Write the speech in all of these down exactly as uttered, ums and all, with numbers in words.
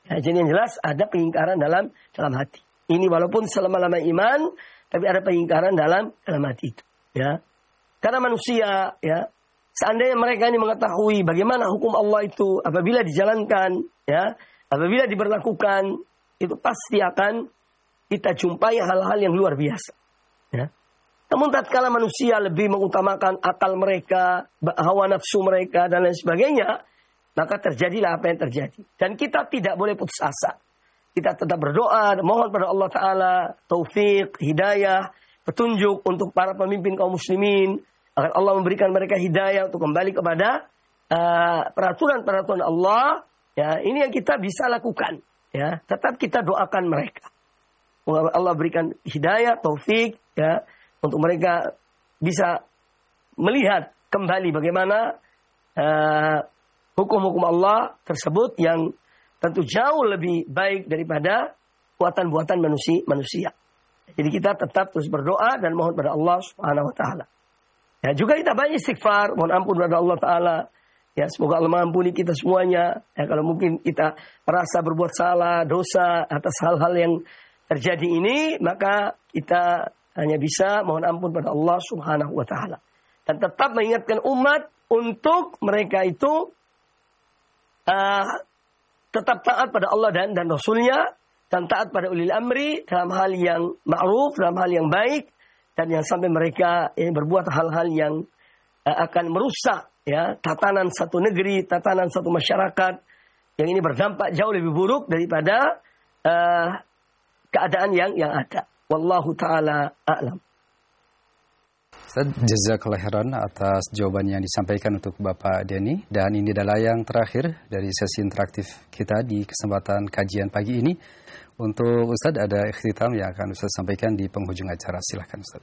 Nah, jadi yang jelas ada pengingkaran dalam dalam hati. Ini walaupun selama-lama iman, tapi ada pengingkaran dalam dalam hati itu. Ya, karena manusia, ya, seandainya mereka ini mengetahui bagaimana hukum Allah itu apabila dijalankan, ya, apabila diberlakukan, itu pasti akan kita jumpai hal-hal yang luar biasa. Ya. Namun tatkala manusia lebih mengutamakan akal mereka, hawa nafsu mereka dan lain sebagainya, maka terjadilah apa yang terjadi. Dan kita tidak boleh putus asa. Kita tetap berdoa, mohon pada Allah Ta'ala taufik, hidayah, petunjuk untuk para pemimpin kaum muslimin, agar Allah memberikan mereka hidayah untuk kembali kepada uh, peraturan-peraturan Allah. Ya, ini yang kita bisa lakukan. Ya, tetap kita doakan mereka. Allah berikan hidayah, taufik, ya, untuk mereka bisa melihat kembali bagaimana uh, hukum-hukum Allah tersebut yang tentu jauh lebih baik daripada buatan-buatan manusia. manusia. Jadi kita tetap terus berdoa dan mohon pada Allah Subhanahu Wa Taala. Ya, juga kita banyak istighfar, mohon ampun pada Allah Taala. Ya, semoga Allah mengampuni kita semuanya. Ya, kalau mungkin kita merasa berbuat salah, dosa atas hal-hal yang terjadi ini, maka kita hanya bisa mohon ampun pada Allah Subhanahu Wa Taala. Dan tetap mengingatkan umat untuk mereka itu uh, tetap taat pada Allah dan dan Rasulnya, dan taat pada ulil amri dalam hal yang ma'ruf, dalam hal yang baik, dan yang sampai mereka eh, berbuat hal-hal yang uh, akan merusak, ya, tatanan satu negeri, tatanan satu masyarakat, yang ini berdampak jauh lebih buruk daripada uh, keadaan yang yang ada. Wallahu ta'ala a'lam. Ustaz, jazakallahu khairan atas jawaban yang disampaikan untuk Bapak Denny. Dan ini adalah yang terakhir dari sesi interaktif kita di kesempatan kajian pagi ini. Untuk Ustaz ada ikhtitam yang akan Ustaz sampaikan di penghujung acara. Silahkan Ustaz.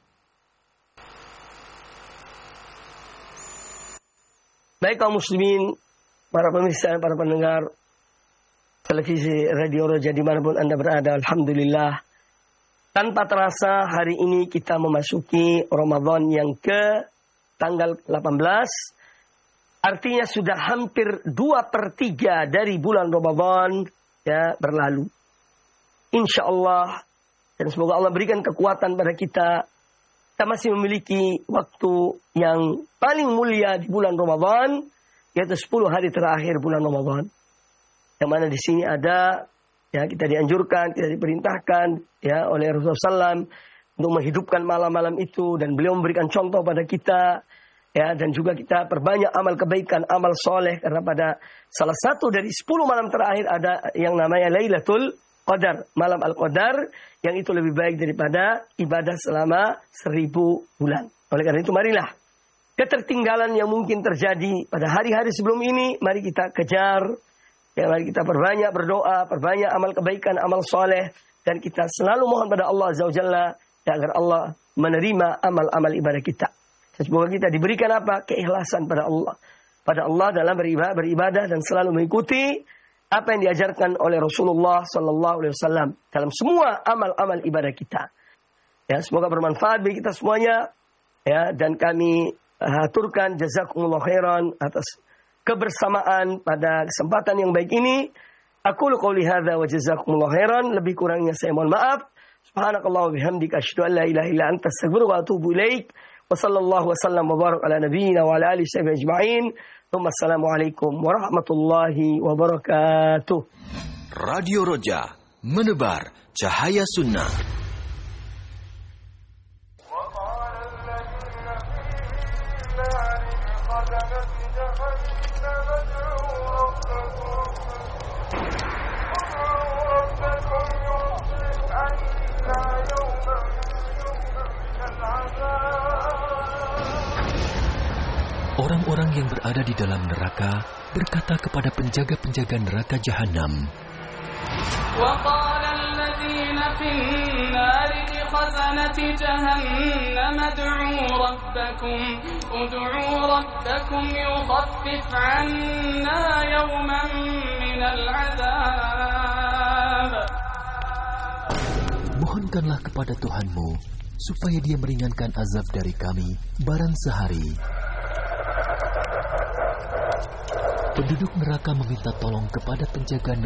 Baik kaum muslimin, para pemirsa dan para pendengar televisi Radio Roja dimanapun Anda berada, alhamdulillah. Tanpa terasa hari ini kita memasuki Ramadan yang ke tanggal delapan belas. Artinya sudah hampir dua per tiga dari bulan Ramadan, ya, berlalu. Insya Allah, dan semoga Allah berikan kekuatan pada kita. Kita masih memiliki waktu yang paling mulia di bulan Ramadan, yaitu sepuluh hari terakhir bulan Ramadan. Yang mana di sini ada, ya, kita dianjurkan, kita diperintahkan, ya, oleh Rasulullah shallallahu alaihi wasallam untuk menghidupkan malam-malam itu, dan beliau memberikan contoh pada kita, ya, dan juga kita perbanyak amal kebaikan, amal soleh, karena pada salah satu dari sepuluh malam terakhir ada yang namanya Lailatul Qadar, malam Al-Qadar, yang itu lebih baik daripada ibadah selama seribu bulan. Oleh karena itu marilah ketertinggalan yang mungkin terjadi pada hari-hari sebelum ini, mari kita kejar. Ya, mari kita perbanyak berdoa, perbanyak amal kebaikan, amal soleh, dan kita selalu mohon pada Allah Azza wa Jalla, ya, agar Allah menerima amal-amal ibadah kita. Dan semoga kita diberikan apa? Keikhlasan pada Allah. Pada Allah dalam beribadah, beribadah dan selalu mengikuti apa yang diajarkan oleh Rasulullah Sallallahu Alaihi Wasallam dalam semua amal-amal ibadah kita. Ya, semoga bermanfaat bagi kita semuanya. Ya, dan kami haturkan jazakumullah khairan atas kebersamaan pada kesempatan yang baik ini. Aku qouli hadza wa jazakumullah khairan. Lebih kurangnya saya mohon maaf. Subhanakallah wa bihamdika asyhadu an la ilaha illa anta astaghfiruka wa atubu ilaik. Wa sallallahu wasallam wa barak ala nabiyyina wa ala alihi washabihi ajma'in. Wassalamualaikum warahmatullahi wabarakatuh. Radio Roja, menebar cahaya sunnah. Orang-orang yang berada di dalam neraka berkata kepada penjaga-penjaga neraka jahanam, وَقَالَ الَّذِينَ فِي النَّارِ لِخَزَنَةِ جَهَنَّمَ ادْعُوا رَبَّكُمْ ادْعُوا رَبَّكُمْ يُخَفِّفْ عَنَّا يَوْمًا مِنَ الْعَذَابِ. Mohonkanlah kepada Tuhanmu supaya Dia meringankan azab dari kami barang sehari. Penduduk neraka meminta tolong kepada penjaga